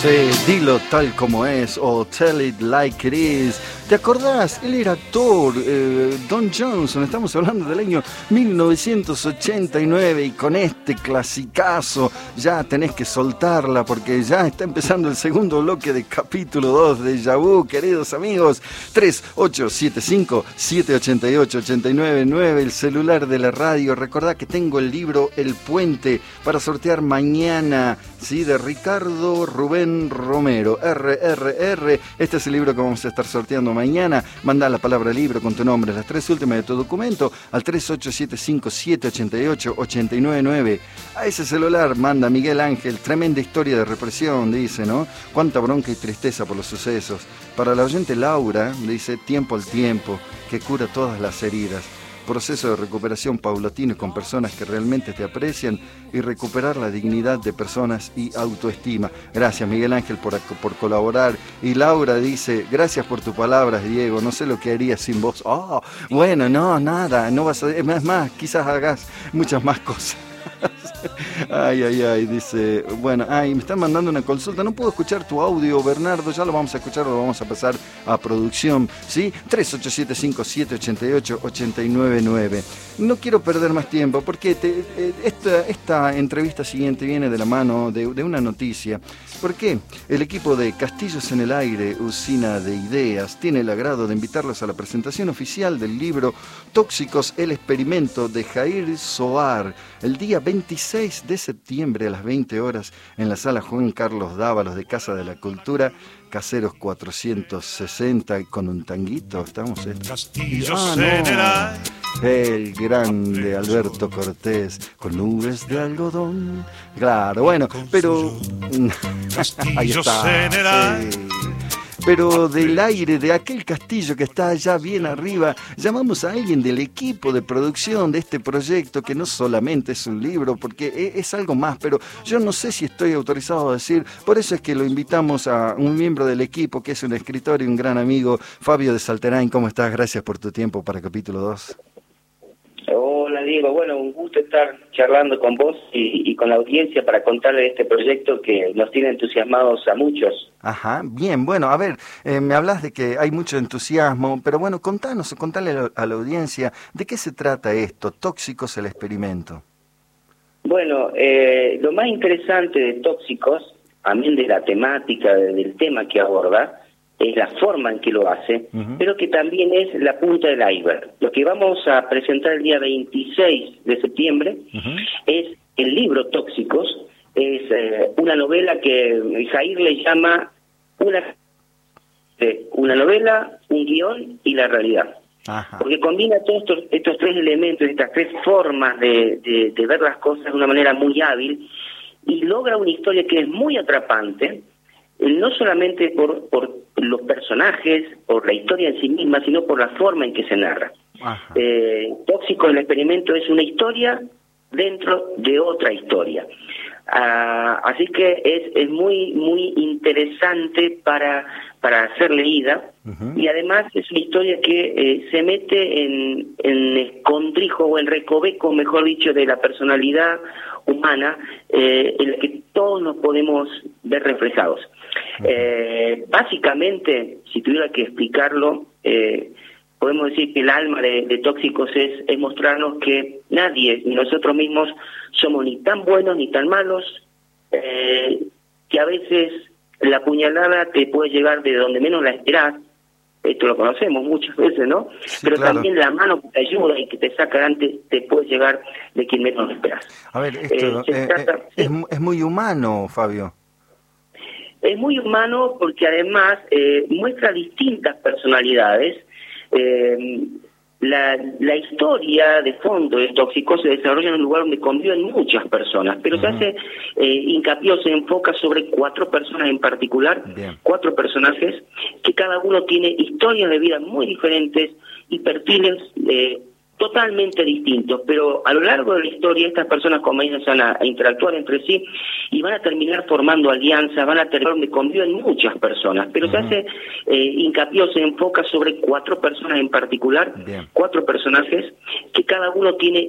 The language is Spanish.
Sí, dilo tal como es, o tell it like it is. ¿Te acordás? Él era actor, Don Johnson. Estamos hablando del año 1989 y con este clasicazo ya tenés que soltarla porque ya está empezando el segundo bloque de capítulo 2 de Déjà Vu, queridos amigos. 3875-788-899, el celular de la radio. Recordá que tengo el libro El Puente para sortear mañana, ¿sí? De Ricardo Rubén Romero, RRR. Este es el libro que vamos a estar sorteando mañana. Mandá la palabra libro con tu nombre, las tres últimas de tu documento, al 3875-788-899. A ese celular manda Miguel Ángel. Tremenda historia de represión, dice, ¿no? Cuánta bronca y tristeza por los sucesos. Para la oyente Laura, dice, tiempo al tiempo, que cura todas las heridas. Proceso de recuperación paulatino con personas que realmente te aprecian y recuperar la dignidad de personas y autoestima. Gracias, Miguel Ángel, por colaborar. Y Laura dice, gracias por tus palabras, Diego, no sé lo que haría sin vos. Oh, bueno, no, nada, no vas a... Es más, quizás hagas muchas más cosas. Ay, dice, bueno, me están mandando una consulta, no puedo escuchar tu audio, Bernardo, ya lo vamos a escuchar, lo vamos a pasar a producción, ¿sí? 3875-788-899. No quiero perder más tiempo, porque esta entrevista siguiente viene de la mano de una noticia. ¿Por qué? El equipo de Castillos en el Aire, usina de ideas, tiene el agrado de invitarlos a la presentación oficial del libro Tóxicos, el experimento de Jair Soar, el día 26 de septiembre a las 20 horas en la sala Juan Carlos Dávalos de Casa de la Cultura, Caseros 460, con un tanguito, estamos... Castillos en el aire. El grande Alberto Cortés, con nubes de algodón. Claro, bueno, pero... Ahí está, sí. Pero del aire, de aquel castillo que está allá bien arriba, llamamos a alguien del equipo de producción de este proyecto, que no solamente es un libro, porque es algo más, pero yo no sé si estoy autorizado a decir, por eso es que lo invitamos a un miembro del equipo, que es un escritor y un gran amigo, Fabio de Salterain. ¿Cómo estás? Gracias por tu tiempo para capítulo 2. Hola Diego, bueno, un gusto estar charlando con vos y con la audiencia para contarle de este proyecto que nos tiene entusiasmados a muchos. Ajá, bien, bueno, a ver, me hablas de que hay mucho entusiasmo, pero bueno, contale a la audiencia, ¿de qué se trata esto? Tóxicos, el experimento. Bueno, lo más interesante de Tóxicos, también de la temática, del tema que aborda, es la forma en que lo hace, pero que también es la punta del iceberg. Lo que vamos a presentar el día 26 de septiembre es el libro Tóxicos, es una novela que Jair le llama una novela, un guión y la realidad. Ajá. Porque combina todos estos tres elementos, estas tres formas de ver las cosas de una manera muy hábil y logra una historia que es muy atrapante, no solamente por los personajes, por la historia en sí misma, sino por la forma en que se narra. Tóxico, el experimento, es una historia dentro de otra historia. Así que es muy muy interesante para ser leída, y además es una historia que se mete en escondrijo o en recoveco, mejor dicho, de la personalidad humana, en la que todos nos podemos ver reflejados. Básicamente, si tuviera que explicarlo, podemos decir que el alma de Tóxicos es mostrarnos que nadie, ni nosotros mismos, somos ni tan buenos ni tan malos, que a veces la puñalada te puede llegar de donde menos la esperás. Esto lo conocemos muchas veces, ¿no? Sí, pero claro, también la mano que te ayuda y que te saca antes te puede llegar de quien menos lo esperás. A ver, esto es muy humano, Fabio. Es muy humano porque además muestra distintas personalidades. La historia de fondo de Tóxicos se desarrolla en un lugar donde conviven muchas personas, pero se hace hincapié, se enfoca sobre 4 personas en particular. Bien. 4 personajes que cada uno tiene historias de vida muy diferentes y perfiles totalmente distintos, pero a lo largo de la historia estas personas comienzan a interactuar entre sí y van a terminar formando alianzas, van a terminar donde conviven muchas personas, pero se hace hincapié, se enfoca sobre 4 personas en particular. Bien. 4 personajes que cada uno tiene